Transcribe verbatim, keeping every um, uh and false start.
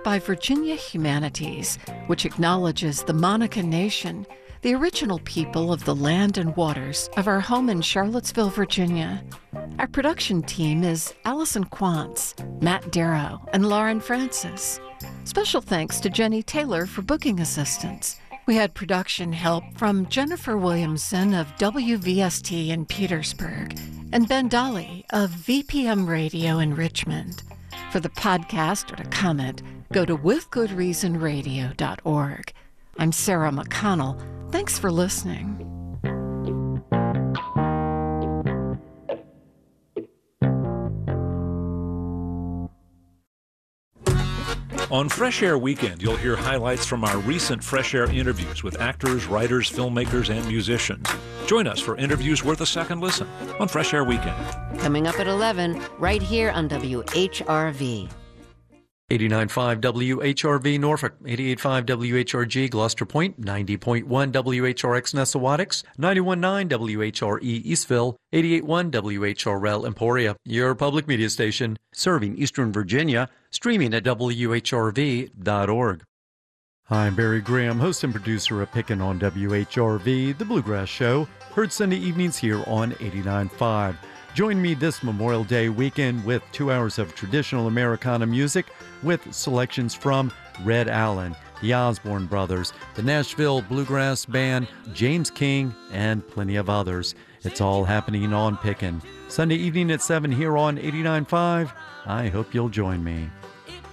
by Virginia Humanities, which acknowledges the Monacan Nation, the original people of the land and waters of our home in Charlottesville, Virginia. Our production team is Allison Quantz, Matt Darrow, and Lauren Francis. Special thanks to Jenny Taylor for booking assistance. We had production help from Jennifer Williamson of W V S T in Petersburg and Ben Dolly of V P M Radio in Richmond. For the podcast or to comment, go to with good reason radio dot org. I'm Sarah McConnell. Thanks for listening. On Fresh Air Weekend, you'll hear highlights from our recent Fresh Air interviews with actors, writers, filmmakers, and musicians. Join us for interviews worth a second listen on Fresh Air Weekend. Coming up at eleven, right here on W H R V. eighty-nine point five W H R V Norfolk, eighty-eight point five W H R G Gloucester Point, ninety point one W H R X Nessawadox, ninety-one point nine W H R E Eastville, eighty-eight point one W H R L Emporia, your public media station, serving Eastern Virginia, streaming at W H R V dot org. I'm Barry Graham, host and producer of Pickin' on W H R V, the Bluegrass Show, heard Sunday evenings here on eighty-nine point five. Join me this Memorial Day weekend with two hours of traditional Americana music with selections from Red Allen, the Osborne Brothers, the Nashville Bluegrass Band, James King, and plenty of others. It's all happening on Pickin'. Sunday evening at seven here on eighty-nine point five. I hope you'll join me.